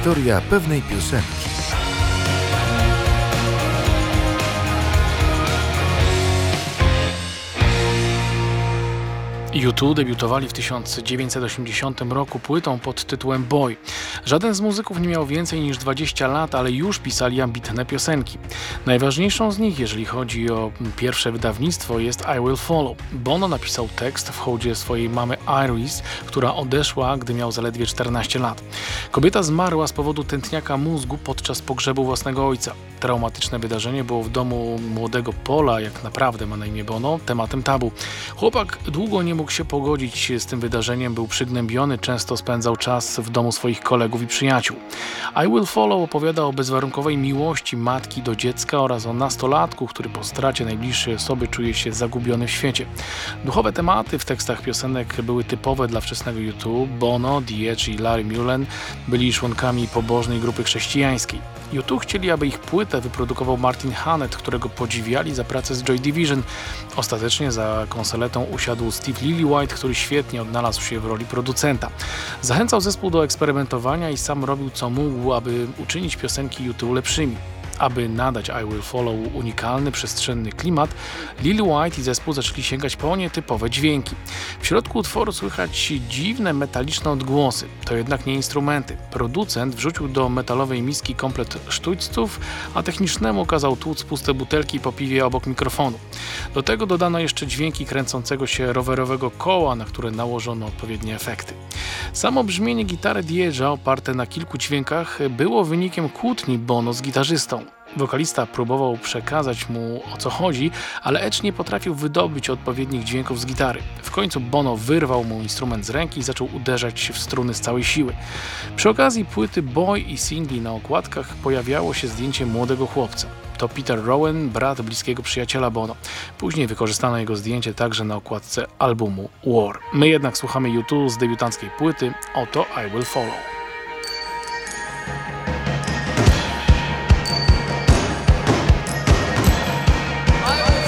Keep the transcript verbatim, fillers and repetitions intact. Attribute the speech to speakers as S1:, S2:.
S1: Historia pewnej piosenki.
S2: U dwa debiutowali w tysiąc dziewięćset osiemdziesiątym roku płytą pod tytułem Boy. Żaden z muzyków nie miał więcej niż dwadzieścia lat, ale już pisali ambitne piosenki. Najważniejszą z nich, jeżeli chodzi o pierwsze wydawnictwo, jest I Will Follow. Bono napisał tekst w hołdzie swojej mamy Iris, która odeszła, gdy miał zaledwie czternaście lat. Kobieta zmarła z powodu tętniaka mózgu podczas pogrzebu własnego ojca. Traumatyczne wydarzenie było w domu młodego Paula, jak naprawdę ma na imię Bono, tematem tabu. Chłopak długo nie mógł się pogodzić z tym wydarzeniem, był przygnębiony, często spędzał czas w domu swoich kolegów i przyjaciół. I Will Follow opowiada o bezwarunkowej miłości matki do dziecka oraz o nastolatku, który po stracie najbliższej osoby czuje się zagubiony w świecie. Duchowe tematy w tekstach piosenek były typowe dla wczesnego U dwa. Bono, The Edge i Larry Mullen byli członkami pobożnej grupy chrześcijańskiej. U dwa chcieli, aby ich płytę wyprodukował Martin Hannett, którego podziwiali za pracę z Joy Division. Ostatecznie za konsoletą usiadł Steve Lillywhite, który świetnie odnalazł się w roli producenta. Zachęcał zespół do eksperymentowania i sam robił co mógł, aby uczynić piosenki U dwa lepszymi. Aby nadać I Will Follow unikalny, przestrzenny klimat, Lillywhite i zespół zaczęli sięgać po nietypowe dźwięki. W środku utworu słychać dziwne, metaliczne odgłosy. To jednak nie instrumenty. Producent wrzucił do metalowej miski komplet sztućców, a technicznemu kazał tłuc puste butelki po piwie obok mikrofonu. Do tego dodano jeszcze dźwięki kręcącego się rowerowego koła, na które nałożono odpowiednie efekty. Samo brzmienie gitary The Edge'a, oparte na kilku dźwiękach, było wynikiem kłótni Bono z gitarzystą. Wokalista próbował przekazać mu, o co chodzi, ale Edge nie potrafił wydobyć odpowiednich dźwięków z gitary. W końcu Bono wyrwał mu instrument z ręki i zaczął uderzać w struny z całej siły. Przy okazji płyty Boy i singli na okładkach pojawiało się zdjęcie młodego chłopca. To Peter Rowan, brat bliskiego przyjaciela Bono. Później wykorzystano jego zdjęcie także na okładce albumu War. My jednak słuchamy U dwa z debiutanckiej płyty, oto I Will Follow.